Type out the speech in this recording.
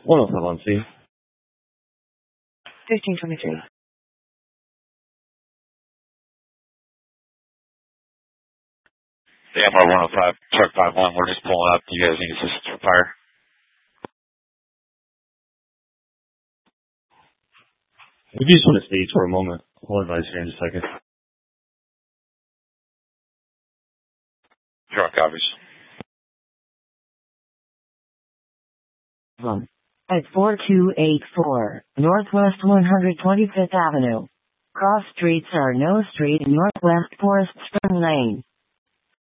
107 on C. 1523. Yeah, I'm 105, truck 51. We're just pulling up. You guys need assistance for fire? If you just want to stay for a moment, I'll advise you in a second. Truck copies. At 4284 Northwest 125th Avenue. Cross streets are No Street and Northwest Forest Spring Lane.